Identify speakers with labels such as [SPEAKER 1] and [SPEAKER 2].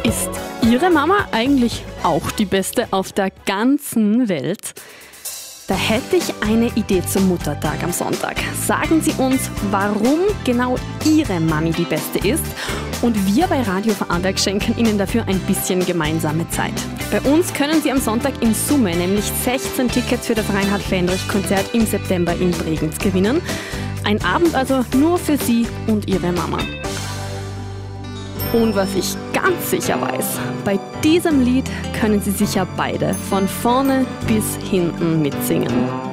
[SPEAKER 1] Ist Ihre Mama eigentlich auch die Beste auf der ganzen Welt? Da hätte ich eine Idee zum Muttertag am Sonntag. Sagen Sie uns, warum genau Ihre Mami die Beste ist. Und wir bei Radio Vorarlberg schenken Ihnen dafür ein bisschen gemeinsame Zeit. Bei uns können Sie am Sonntag in Summe nämlich 16 Tickets für das Reinhard-Fendrich-Konzert im September in Bregenz gewinnen. Ein Abend also nur für Sie und Ihre Mama. Und was ich ganz sicher weiß, bei diesem Lied können Sie sicher beide von vorne bis hinten mitsingen.